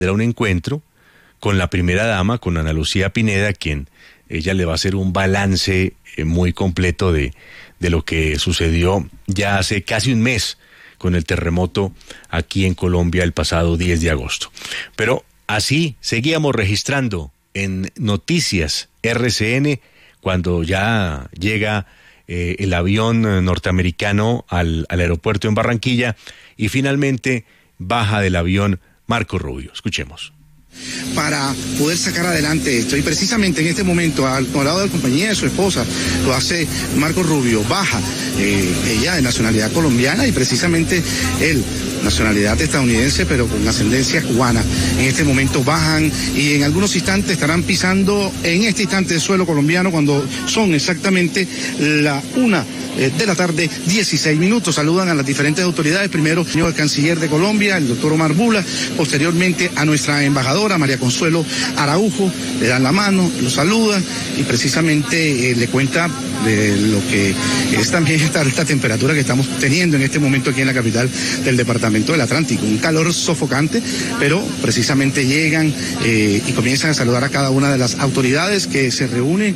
tendrá un encuentro con la primera dama, con Ana Lucía Pineda, quien ella le va a hacer un balance muy completo de lo que sucedió ya hace casi un mes con el terremoto aquí en Colombia el pasado 10 de agosto. Pero así seguíamos registrando en Noticias RCN cuando ya llega el avión norteamericano al aeropuerto en Barranquilla y finalmente baja del avión Marco Rubio. Escuchemos. Para poder sacar adelante esto, y precisamente en este momento al lado de la compañía de su esposa lo hace Marco Rubio, baja ella de nacionalidad colombiana y precisamente él nacionalidad estadounidense pero con ascendencia cubana. En este momento bajan y en algunos instantes estarán pisando en este instante el suelo colombiano cuando son exactamente la 1 de la tarde, 16 minutos. Saludan a las diferentes autoridades, primero el canciller de Colombia, el doctor Omar Bula, posteriormente a nuestra embajadora María Consuelo Araujo, le dan la mano, lo saludan y precisamente le cuenta de lo que es también esta alta temperatura que estamos teniendo en este momento aquí en la capital del departamento del Atlántico, un calor sofocante, pero precisamente llegan y comienzan a saludar a cada una de las autoridades que se reúnen.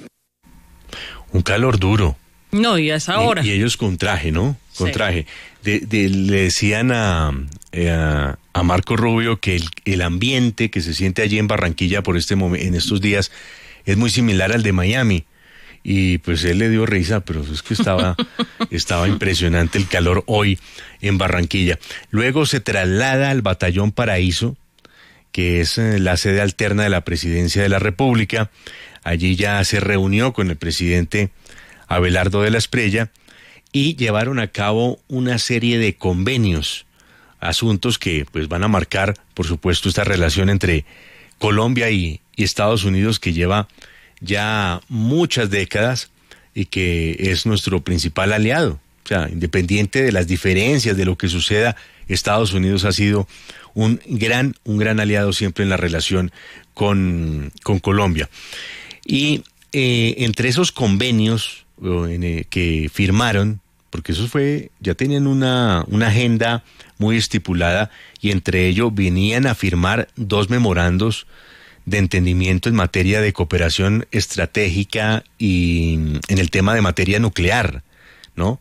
Un calor duro. No, y a esa hora. Y ellos con traje, ¿no? Con traje. Le decían a Marco Rubio que el ambiente que se siente allí en Barranquilla por en estos días es muy similar al de Miami. Y pues él le dio risa, pero es que estaba impresionante el calor hoy en Barranquilla. Luego se traslada al Batallón Paraíso, que es la sede alterna de la Presidencia de la República. Allí ya se reunió con el presidente Abelardo de la Espriella y llevaron a cabo una serie de convenios, asuntos que pues van a marcar, por supuesto, esta relación entre Colombia y Estados Unidos que lleva ya muchas décadas y que es nuestro principal aliado. O sea, independiente de las diferencias, de lo que suceda, Estados Unidos ha sido un gran aliado siempre en la relación con Colombia. Y entre esos convenios que firmaron, porque eso ya tenían una agenda muy estipulada y entre ellos venían a firmar 2 memorandos de entendimiento en materia de cooperación estratégica y en el tema de materia nuclear, ¿no?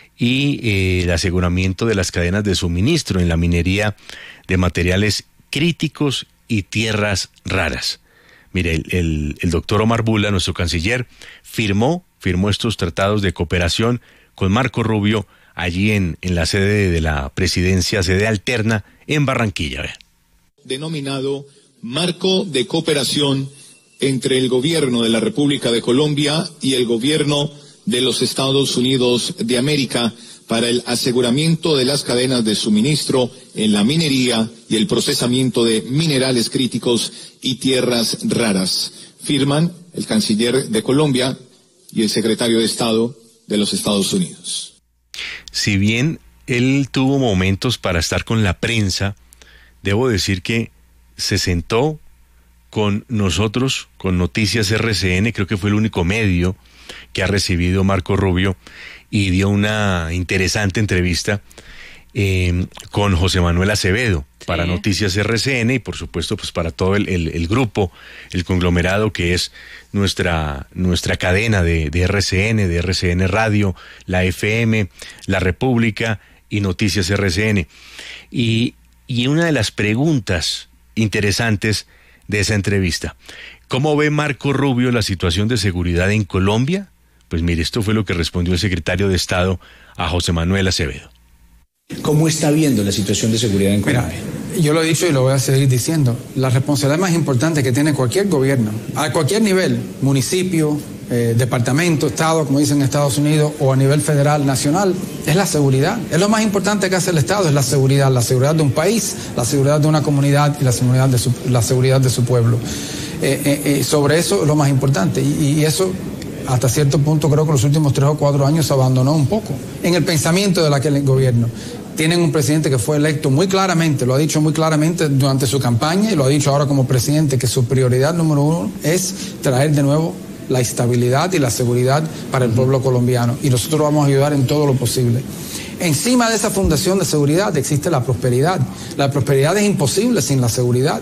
Y el aseguramiento de las cadenas de suministro en la minería de materiales críticos y tierras raras. Mire, el doctor Omar Bula, nuestro canciller, firmó estos tratados de cooperación con Marco Rubio allí en la sede de la presidencia, sede alterna en Barranquilla. Denominado Marco de Cooperación entre el gobierno de la República de Colombia y el gobierno de los Estados Unidos de América para el aseguramiento de las cadenas de suministro en la minería y el procesamiento de minerales críticos y tierras raras. Firman el canciller de Colombia y el secretario de Estado de los Estados Unidos. Si bien él tuvo momentos para estar con la prensa, debo decir que se sentó con nosotros, con Noticias RCN, creo que fue el único medio que ha recibido Marco Rubio, y dio una interesante entrevista con José Manuel Acevedo para Noticias RCN y por supuesto pues para todo el grupo, el conglomerado que es nuestra cadena de RCN Radio, la FM, La República y Noticias RCN. Y una de las preguntas interesantes de esa entrevista: ¿cómo ve Marco Rubio la situación de seguridad en Colombia? Pues mire, esto fue lo que respondió el secretario de Estado a José Manuel Acevedo. ¿Cómo está viendo la situación de seguridad en Colombia? Mira, yo lo he dicho y lo voy a seguir diciendo. La responsabilidad más importante que tiene cualquier gobierno, a cualquier nivel, municipio, departamento, estado, como dicen en Estados Unidos, o a nivel federal, nacional, es la seguridad. Es lo más importante que hace el Estado, es la seguridad de un país, la seguridad de una comunidad y la seguridad de su pueblo. Sobre eso es lo más importante y eso hasta cierto punto creo que los últimos 3 o 4 años se abandonó un poco en el pensamiento de aquel gobierno. Tienen un presidente que fue electo muy claramente, lo ha dicho muy claramente durante su campaña y lo ha dicho ahora como presidente, que su prioridad número 1 es traer de nuevo la estabilidad y la seguridad para el pueblo colombiano y nosotros vamos a ayudar en todo lo posible. Encima de esa fundación de seguridad existe la prosperidad. La prosperidad es imposible sin la seguridad.